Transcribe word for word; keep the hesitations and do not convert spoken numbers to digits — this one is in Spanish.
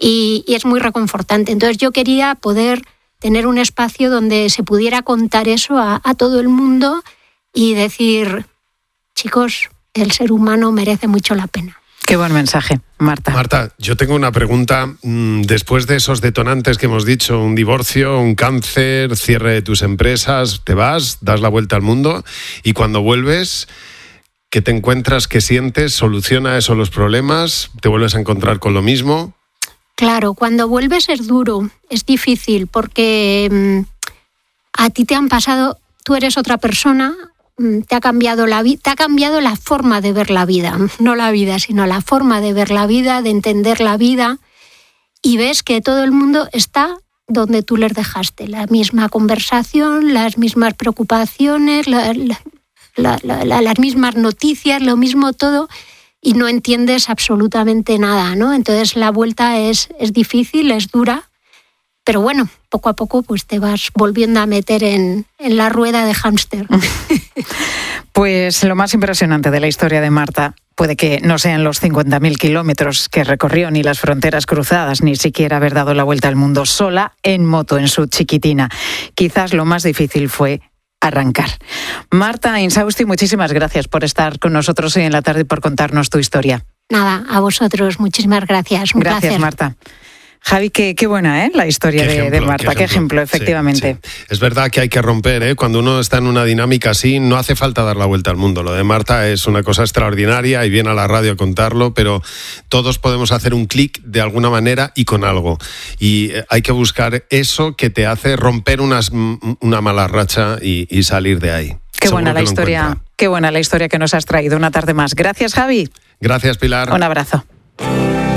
y, y es muy reconfortante. Entonces yo quería poder tener un espacio donde se pudiera contar eso a, a todo el mundo y decir, chicos, el ser humano merece mucho la pena. Qué buen mensaje, Marta. Marta, yo tengo una pregunta. Después de esos detonantes que hemos dicho, un divorcio, un cáncer, cierre de tus empresas, te vas, das la vuelta al mundo y cuando vuelves, ¿qué te encuentras? ¿Qué sientes? ¿Soluciona eso los problemas? ¿Te vuelves a encontrar con lo mismo? Claro, cuando vuelves es duro, es difícil porque mmm, a ti te han pasado, tú eres otra persona, te ha cambiado la vida, te ha cambiado la forma de ver la vida, no la vida, sino la forma de ver la vida, de entender la vida, y ves que todo el mundo está donde tú les dejaste, la misma conversación, las mismas preocupaciones, la, la, la, la, la, las mismas noticias, lo mismo todo, y no entiendes absolutamente nada, ¿no? Entonces la vuelta es, es difícil, es dura, pero bueno, poco a poco pues te vas volviendo a meter en, en la rueda de hámster. Pues lo más impresionante de la historia de Marta puede que no sean los cincuenta mil kilómetros que recorrió, ni las fronteras cruzadas, ni siquiera haber dado la vuelta al mundo sola en moto en su chiquitina. Quizás lo más difícil fue arrancar. Marta Insausti, muchísimas gracias por estar con nosotros hoy en la tarde y por contarnos tu historia. Nada, a vosotros, muchísimas gracias. Un gracias, placer. Marta. Javi, qué, qué buena, ¿eh? La historia de, ejemplo, de Marta, qué ejemplo, qué ejemplo efectivamente. Sí, sí. Es verdad que hay que romper, ¿eh? Cuando uno está en una dinámica así, no hace falta dar la vuelta al mundo. Lo de Marta es una cosa extraordinaria y viene a la radio a contarlo, pero todos podemos hacer un clic de alguna manera y con algo. Y hay que buscar eso que te hace romper unas, una mala racha y, y salir de ahí. Qué Seguro buena la historia, encuentra. Qué buena la historia que nos has traído una tarde más. Gracias, Javi. Gracias, Pilar. Un abrazo.